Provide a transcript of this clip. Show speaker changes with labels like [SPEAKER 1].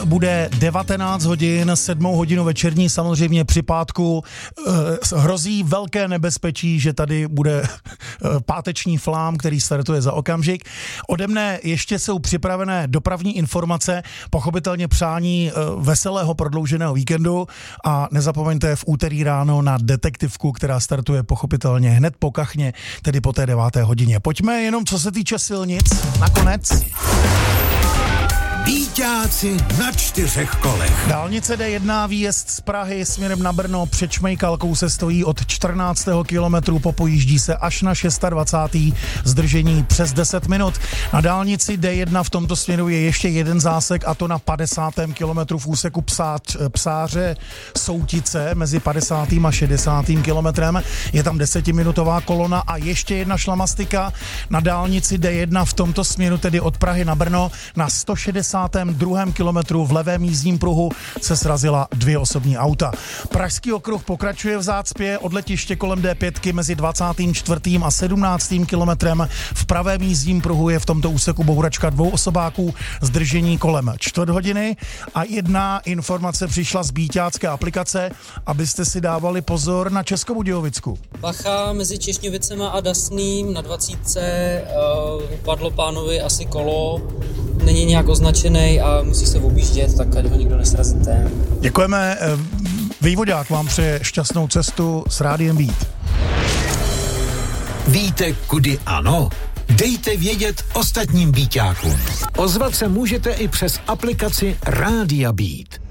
[SPEAKER 1] bude 19 hodin, 7 hodinu večerní, samozřejmě při pátku. Hrozí velké nebezpečí, že tady bude páteční flám, který startuje za okamžik. Ode mne ještě jsou připravené dopravní informace, pochopitelně přání veselého prodlouženého víkendu a nezapomeňte v úterý ráno na detektivku, která startuje pochopitelně hned po kachně, tedy po té 9. hodině. Pojďme jenom co se týče silnic, nakonec.
[SPEAKER 2] Víťáci na 4 kolech.
[SPEAKER 1] Dálnice D1, výjezd z Prahy směrem na Brno před Šmejkalkou se stojí od 14. kilometru, popojíždí se až na 26. zdržení přes 10 minut. Na dálnici D1 v tomto směru je ještě jeden zásek, a to na 50. kilometru v úseku Psáře Soutice mezi 50. a 60. kilometrem. Je tam 10minutová kolona a ještě jedna šlamastika na dálnici D1 v tomto směru, tedy od Prahy na Brno na 162. kilometru v levém jízdním pruhu se srazila 2 osobní auta. Pražský okruh pokračuje v zácpě od letiště kolem D5 mezi 24. a 17. kilometrem. V pravém jízdním pruhu je v tomto úseku bouračka 2 osobáků, zdržení kolem 4 hodiny. A jedna informace přišla z bíťácké aplikace, abyste si dávali pozor na Českobudějovicku.
[SPEAKER 3] Bacha mezi Češňovicema a Dasným na 20. Padlo pánovi asi kolo, není nějak označený a musí se objíždět, tak ať ho nikdo nesrazíte.
[SPEAKER 1] Děkujeme. Vývodák vám přeje šťastnou cestu s Rádiem Beat.
[SPEAKER 2] Víte, kudy ano? Dejte vědět ostatním víťákům. Ozvat se můžete i přes aplikaci Rádia Beat.